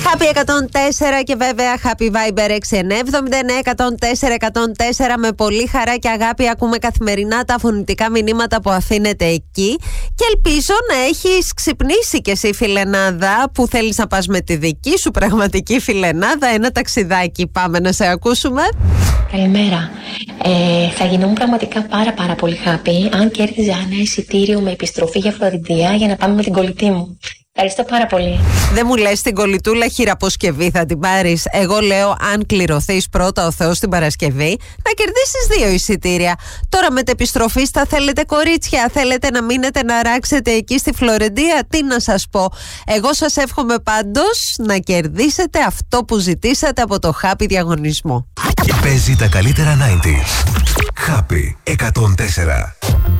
Happy 104 και βέβαια Happy Viber 6979 104 με πολύ χαρά και αγάπη ακούμε καθημερινά τα φωνητικά μηνύματα που αφήνετε εκεί και ελπίζω να έχεις ξυπνήσει κι εσύ, φιλενάδα, που θέλεις να πας με τη δική σου πραγματική φιλενάδα ένα ταξιδάκι. Πάμε να σε ακούσουμε. Καλημέρα. Θα γινόμουν πραγματικά πάρα πολύ happy αν κέρδιζα ένα εισιτήριο με επιστροφή για Φλωρεντία για να πάμε με την κολλητή μου. Ευχαριστώ πάρα πολύ. Δεν μου λες την κολλητούλα χειραποσκευή θα την πάρεις? Εγώ λέω αν κληρωθείς πρώτα ο Θεός την Παρασκευή να κερδίσεις 2 εισιτήρια. Τώρα με την επιστροφή θα θέλετε κορίτσια, θέλετε να μείνετε να ράξετε εκεί στη Φλωρεντία? Τι να σας πω. Εγώ σας εύχομαι πάντως να κερδίσετε αυτό που ζητήσατε από το Happy διαγωνισμό. Παίζει τα καλύτερα 90s. Happy 104.